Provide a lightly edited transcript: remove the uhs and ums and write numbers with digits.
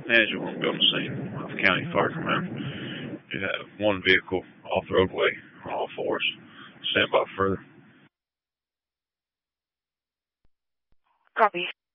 manager won't be on the scene of county fire command. You have one vehicle off the roadway on all fours. Stand by further. Copy.